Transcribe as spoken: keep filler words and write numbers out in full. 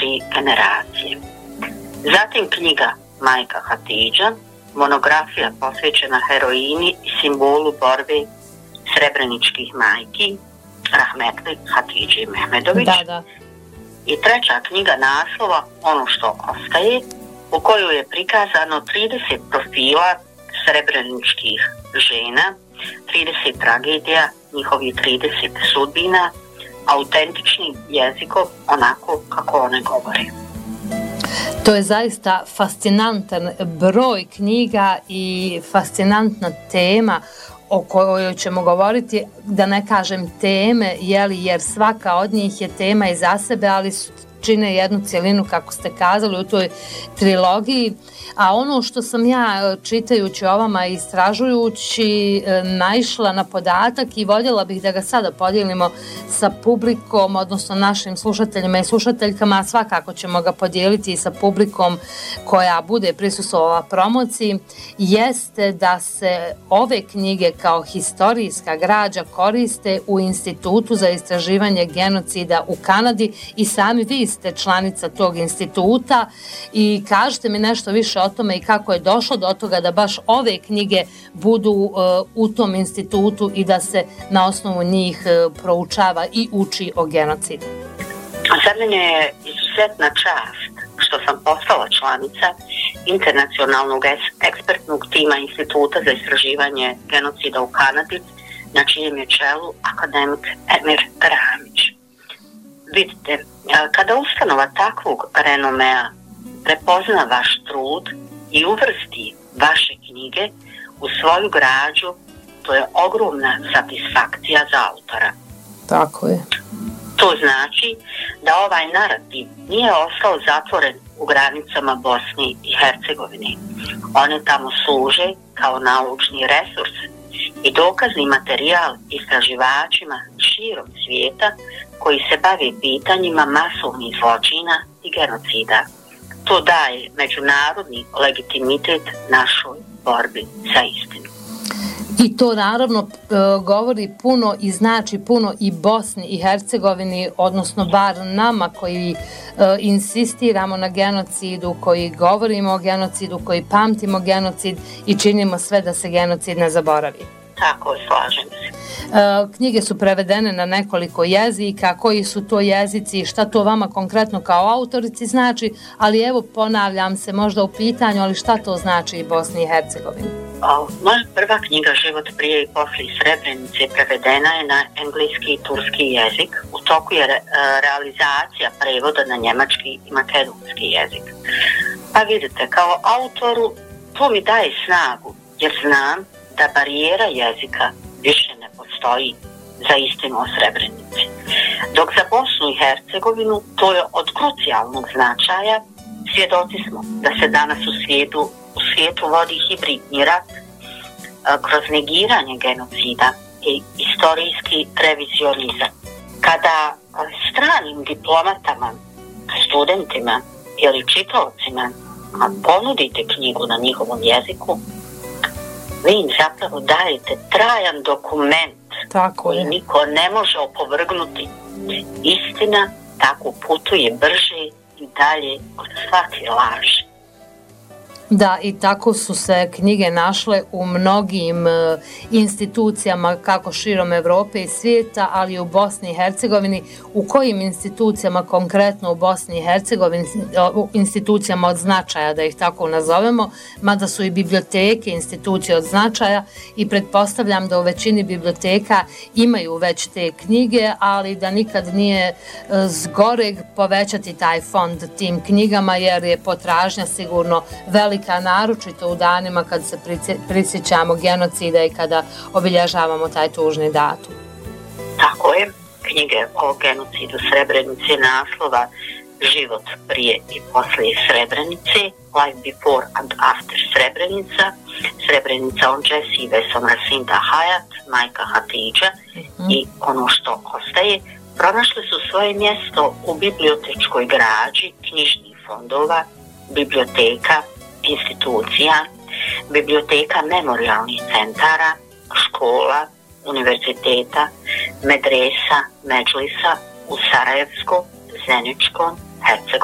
tri generacije. Zatim knjiga Majka Hatidža, monografija posvećena heroini i simbolu borbe srebreničkih majki, Rahmetli Hatidži Mehmedović. Da, da. I treća knjiga naslova Ono što ostaje, u koju je prikazano trideset profila srebreničkih žena, trideset tragedija, njihovih trideset sudbina, autentičnim jezikom, onako kako one govore. To je zaista fascinantan broj knjiga i fascinantna tema o kojoj ćemo govoriti, da ne kažem teme, jeli, jer svaka od njih je tema i za sebe, ali čine jednu cjelinu, kako ste kazali, u toj trilogiji. A ono što sam ja, čitajući o vama i istražujući, naišla na podatak i voljela bih da ga sada podijelimo sa publikom, odnosno našim slušateljima i slušateljkama, a svakako ćemo ga podijeliti i sa publikom koja bude prisustvovala promociji, jeste da se ove knjige kao historijska građa koriste u Institutu za istraživanje genocida u Kanadi i sami vi ste članica tog instituta i kažete mi nešto više o tome i kako je došlo do toga da baš ove knjige budu uh, u tom institutu i da se na osnovu njih uh, proučava i uči o genocidu. Za mene je izuzetna čast što sam postala članica internacionalnog ekspertnog tima Instituta za istraživanje genocida u Kanadi, na čijem je čelu akademik Emir Ramić. Vidite, kada ustanova takvog renomea prepozna vaš trud i uvrsti vaše knjige u svoju građu, to je ogromna satisfakcija za autora. Tako je. To znači da ovaj narativ nije ostao zatvoren u granicama Bosne i Hercegovine. One tamo služe kao naučni resurs i dokazni materijal istraživačima širom svijeta koji se bave pitanjima masovnih zločina i genocida. To daje međunarodni legitimitet našoj borbi za istinu. I to naravno govori puno i znači puno i Bosni i Hercegovini, odnosno bar nama koji insistiramo na genocidu, koji govorimo o genocidu, koji pamtimo genocid i činimo sve da se genocid ne zaboravi. Tako je, slažem se. Knjige su prevedene na nekoliko jezika, koji su to jezici i šta to vama konkretno kao autorici znači, ali evo ponavljam se možda u pitanju, ali šta to znači i Bosni i Hercegovini? O, moja prva knjiga Život prije i poslije Srebrenice prevedena je na engleski i turski jezik. U toku je re, realizacija prevoda na njemački i makedonski jezik. Pa vidite, kao autoru to mi daje snagu, jer znam da barijera jezika više ne postoji za istinu o Srebrenici. Dok za Bosnu i Hercegovinu to je od krucijalnog značaja, svjedoci smo da se danas u svijetu, u svijetu vodi hibridni rat kroz negiranje genocida i istorijski revizionizam. Kada stranim diplomatama, studentima ili čitaocima ponudite knjigu na njihovom jeziku, vi im zapravo dajete trajan dokument koji niko ne može opovrgnuti. Istina tako putuje brže i dalje od svake laži. Da, i tako su se knjige našle u mnogim uh, institucijama kako širom Evrope i svijeta, ali i u Bosni i Hercegovini. U kojim institucijama konkretno u Bosni i Hercegovini, uh, institucijama od značaja, da ih tako nazovemo, mada su i biblioteke institucije od značaja i pretpostavljam da u većini biblioteka imaju već te knjige, ali da nikad nije uh, zgoreg povećati taj fond tim knjigama, jer je potražnja sigurno velika, naročito u danima kad se prisjećamo genocida i kada obilježavamo taj tužni datum. Tako je. Knjige o genocidu Srebrenice naslova Život prije i poslije Srebrenice, Life Before and After Srebrenica, Srebrenica on Jesse i Vesom Rasinda Hayat, Majka Hatidža mm-hmm. i Ono što ostaje, pronašli su svoje mjesto u bibliotečkoj građi knjižnih fondova, biblioteka, institucija, biblioteka memorialnih centara, škola, univerziteta, medresa, medžlisa u Sarajevskom, Zeničkom, Hercegovinskom